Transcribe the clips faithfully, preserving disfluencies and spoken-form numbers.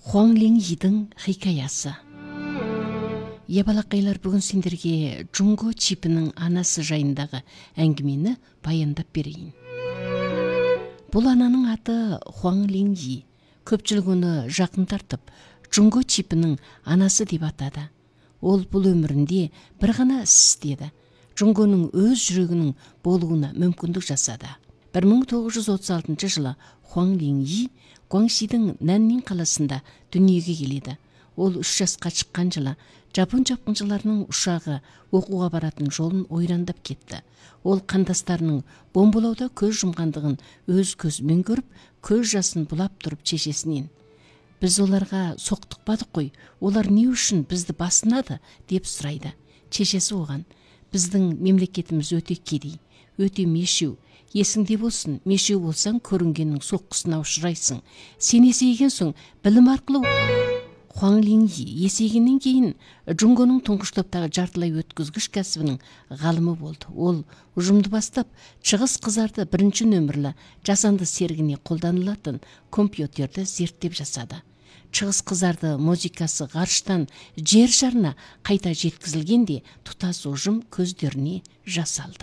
Хуаң Линь Йидің хикаясы. Е балақайлар, бүгін сендерге Джунго чипінің анасы жайындағы әңгімені баяндап берейін. Бұл ананың аты Хуаң Линь Йи. Көпшілік оны жақын тартып, Джунго чипінің анасы деп атады. Ол бұл өмірінде бір ғана іс істеді. Джунгоның өз жүрегінің болуына мүмкіндік жасады. бір мың тоғыз жүз отыз алтыншы жылы Хуаң Линь Йи Гуаңшидің Наннин қаласында дүниеге келеді. Ол үш жасқа шыққан жылы Жапон шапқыншыларының ұшағы оқуға баратын жолын ойрандап кетті. Ол қандастарының бомбалауда көз жұмғандығын өз көзімен көріп, көз жасын бұлап тұрып шешесінен: "Біз оларға соқтықпадық қой, олар не үшін бізді басынады?" деп сұрайды. Шешесі оған: "Біздің мемлекетіміз өте кедей, өте мешеу. Есіңде болсын, мешеу болсаң көрінгеннің соққысына ұшырайсың. Сен есейген соң білім арқылы..." Хуаң Линь Йи есейгеннен кейін Джунгоның тұңғыш топтағы жартылай өткізгіш кәсібінің ғалымы болды. Ол ұжымды бастап шығыс қызарды бірінші нөмірлі жасанды серігіне қолданылатын компьютерді зерттеп жасады. Шығыс қызарды музыкасы ғарыштан жер шарына қайта жеткізілгенде тұтас ұжым көздеріне жас алды.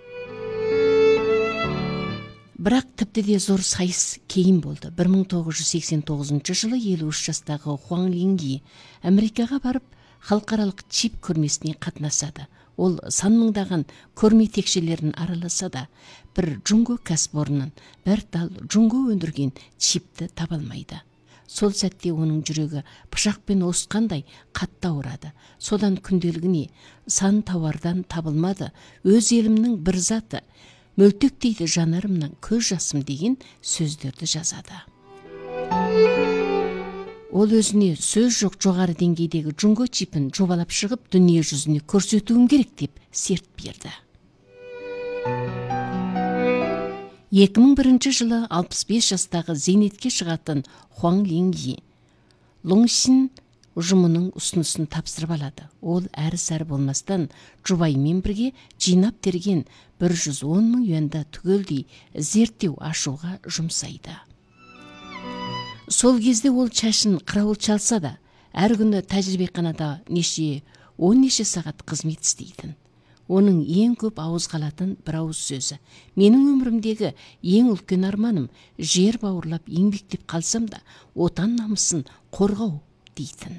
Бірақ тіпті де зор сайыс кейін болды. бір мың тоғыз жүз сексен тоғызыншы жылы елу үш жастағы Хуаң Линь Йи Америкаға барып, халықаралық чип көрмесіне қатынасады. Ол сан мыңдаған көрме текшелерін араласады. Бір Джунго кәсіпорнынан бір тал Джунго өндірген чипті таба алмайды. Сол сәтте оның жүрегі пышақпен осқандай қатты ауырады. Содан күнделігіне: "Сан тауардан табылмады, өз елімнің бір заты, мөлтектейді жанарымнан көз жасым" деген сөздерді жазады. Ол өзіне сөз жоқ жоғары деңгейдегі Джунго чипін жобалап шығып, дүние жүзіне көрсетуім керек деп серт берді. екі мың бірінші жылы алпыс бес жастағы зейнетке шығатын Хуаң Линь Йи Лоңшин ұжымының ұсынысын тапсырып алады. Ол әрі-сәрі болмастан жұбайымен бірге жинап терген бір жүз он мың юанды түгелдей зерттеу ашуға жұмсайды. Сол кезде ол шашын қырауыл шалса да, әр күні тәжірибеханада неше он неше сағат қызмет істейтін. Оның ең көп ауыз қалатын бір ауыз сөзі: "Менің өмірімдегі ең үлкен арманым жер бауырлап еңбектеп қалсам да, отан намысын қорғау" дейтін.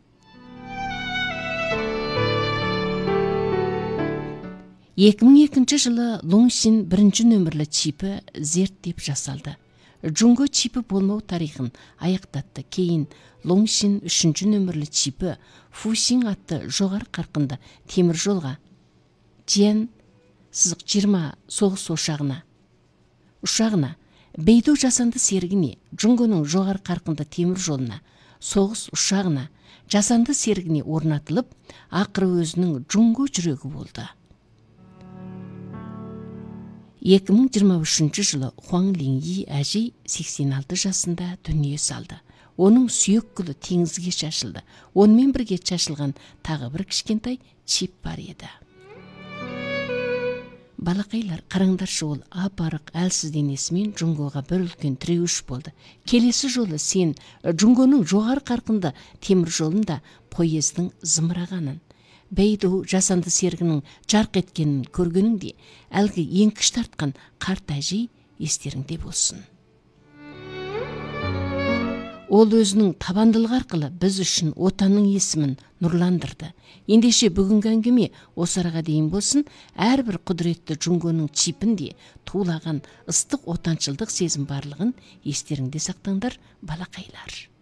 екі мың екінші жылы Лоңшин бірінші нөмірлі чипі зерттеп жасалды. Джунго чипі болмау тарихын аяқтатты. Кейін Лоңшин үшінші нөмірлі чипі Фусин атты жоғары қарқынды темір жолға, Тиен сызық жиырма соғыс ошағына, ұшағына, Бейду жасанды серігіне, Джунгоның жоғары қарқынды темір жолына, соғыс ұшағына, жасанды серігіне орнатылып, ақыры өзінің Джунго жүрегі болды. екі мың жиырма үшінші жылы Хуаң Линь Йи әжей сексен алты жасында дүние салды. Оның сүйек гүлі теңізге шашылды. Онымен бірге шашылған тағы бір кішкентай чип бар еді. Балақайлар, қараңдаршы, ол ап-арық әлсіз денесімен Джунгоға бір үлкен тіреуіш болды. Келесі жолы сен Джунгоның жоғары қарқынды темір жолында поездың зымырағанын, Бейду жасанды серігінің жарқ еткенін көргеніңде, әлгі еңкіш тартқан қарт әжей естеріңде болсын. Ол өзінің табандылығы арқылы біз үшін отанның есімін нұрландырды. Ендеше бүгінгі әңгіме осы араға дейін болсын. Әрбір құдіретті Джунгоның чипінде тулаған ыстық отаншылдық сезім барлығын естеріңде сақтаңдар, балақайлар.